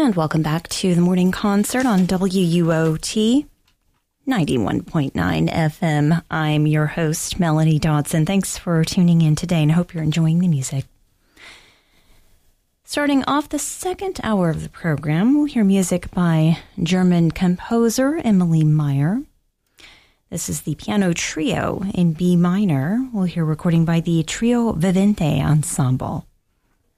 And welcome back to the morning concert on WUOT 91.9 FM. I'm your host, Melanie Dodson. Thanks for tuning in today, and I hope you're enjoying the music. Starting off the second hour of the program, we'll hear music by German composer Emily Meyer. This is the piano trio in B minor. We'll hear recording by the Trio Vivente Ensemble.